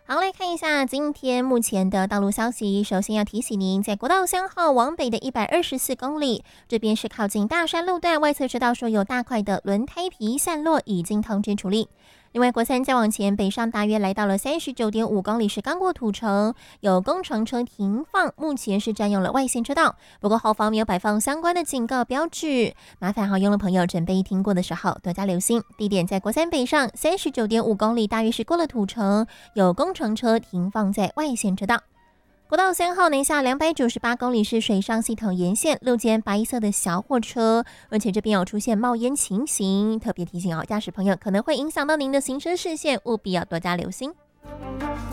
好，来看一下今天目前的道路消息。首先要提醒您，在国道3号往北的124公里，这边是靠近大山路段外侧车道说有大块的轮胎皮散落，已经通知处理。另外，国三再往前北上大约来到了39.5公里，是刚过土城，有工程车停放，目前是占用了外线车道，不过后方没有摆放相关的警告标志，麻烦好用的朋友准备听过的时候多加留心。地点在国三北上39.5公里，大约是过了土城，有工程车停放在外线车道。国道3号南下298公里是水上系统沿线，路肩白色的小货车，而且这边有出现冒烟情形，特别提醒驾驶朋友可能会影响到您的行车视线，务必要多加留心。